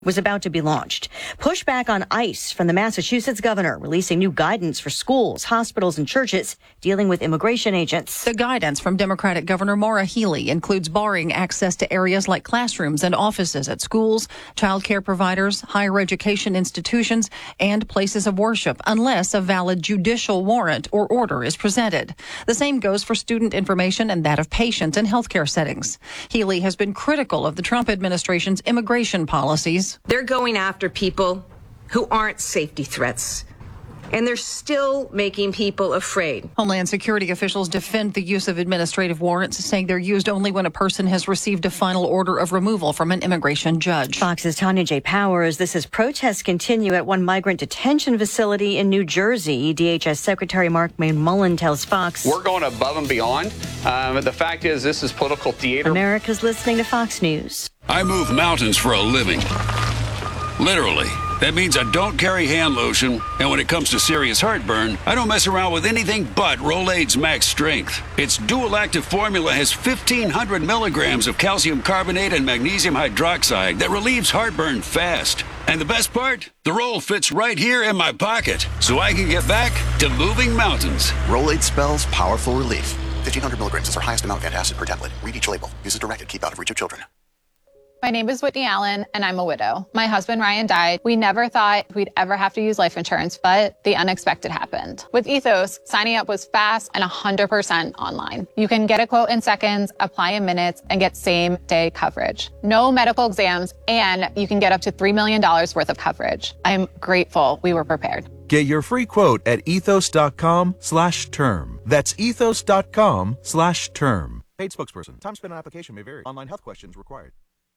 was about to be launched. Pushback on ICE from the Massachusetts governor, releasing new guidance for schools, hospitals, and churches dealing with immigration agents. The guidance from Democratic Governor Maura Healey includes barring access to areas like classrooms and offices at schools, child care providers, higher education institutions, and places of worship, unless a valid judicial warrant or order is presented. The same goes for student information and that of patients in healthcare settings. Healey has been critical of the Trump administration's immigration policies. They're going after people who aren't safety threats, and they're still making people afraid. Homeland Security officials defend the use of administrative warrants, saying they're used only when a person has received a final order of removal from an immigration judge. Fox's Tanya J. Powers. This as protests continue at one migrant detention facility in New Jersey. DHS Secretary Mark McMullen tells Fox, "We're going above and beyond. The fact is, this is political theater." America's listening to Fox News. I move mountains for a living. Literally. That means I don't carry hand lotion, and when it comes to serious heartburn, I don't mess around with anything but Rolaids Max Strength. Its dual active formula has 1,500 milligrams of calcium carbonate and magnesium hydroxide that relieves heartburn fast. And the best part? The roll fits right here in my pocket, so I can get back to moving mountains. Rolaids spells powerful relief. 1,500 milligrams is our highest amount of antacid per tablet. Read each label. Use as directed. Keep out of reach of children. My name is Whitney Allen, and I'm a widow. My husband, Ryan, died. We never thought we'd ever have to use life insurance, but the unexpected happened. With Ethos, signing up was fast and 100% online. You can get a quote in seconds, apply in minutes, and get same-day coverage. No medical exams, and you can get up to $3 million worth of coverage. I'm grateful we were prepared. Get your free quote at ethos.com/term. That's ethos.com/term. Paid spokesperson. Time spent on application may vary. Online health questions required.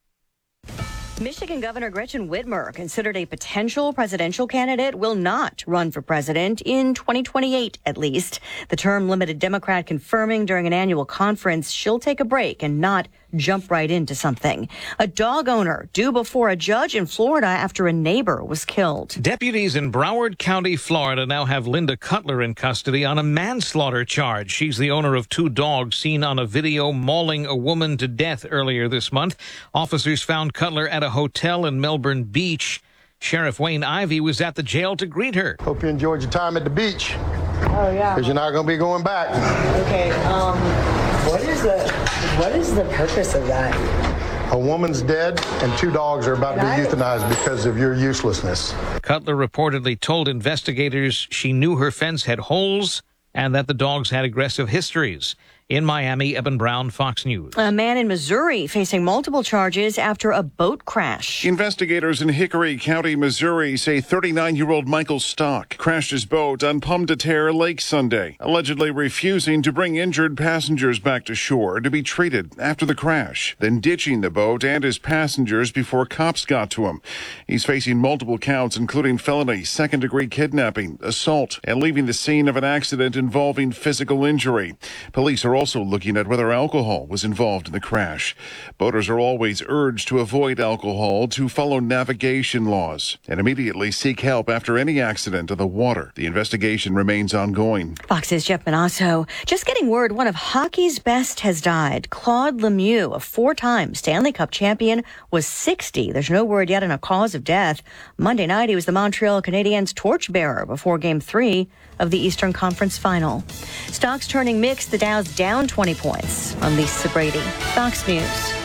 Michigan Governor Gretchen Whitmer, considered a potential presidential candidate, will not run for president in 2028, at least. The term-limited Democrat confirming during an annual conference she'll take a break and not jump right into something. A dog owner due before a judge in Florida after a neighbor was killed. Deputies in Broward County, Florida, now have Linda Cutler in custody on a manslaughter charge. She's the owner of two dogs seen on a video mauling a woman to death earlier this month. Officers found Cutler at a hotel in Melbourne Beach. Sheriff Wayne Ivey was at the jail to greet her. Hope you enjoyed your time at the beach. Oh, yeah. Because you're not going to be going back. Okay, what is the purpose of that? A woman's dead and two dogs are about to be euthanized because of your uselessness. Cutler reportedly told investigators she knew her fence had holes and that the dogs had aggressive histories. In Miami, Eben Brown, Fox News. A man in Missouri facing multiple charges after a boat crash. Investigators in Hickory County, Missouri say 39-year-old Michael Stock crashed his boat on Pomme de Terre Lake Sunday, allegedly refusing to bring injured passengers back to shore to be treated after the crash, then ditching the boat and his passengers before cops got to him. He's facing multiple counts, including felony, second-degree kidnapping, assault, and leaving the scene of an accident involving physical injury. Police are also looking at whether alcohol was involved in the crash. Boaters are always urged to avoid alcohol, to follow navigation laws, and immediately seek help after any accident on the water. The investigation remains ongoing. Fox's Jeff Manasso. Just getting word one of hockey's best has died. Claude Lemieux, a four-time Stanley Cup champion, was 60. There's no word yet on a cause of death. Monday night, he was the Montreal Canadiens torchbearer before Game 3 of the Eastern Conference Final. Stocks turning mixed. The Dow's down 20 points. I'm Lisa Brady, Fox News.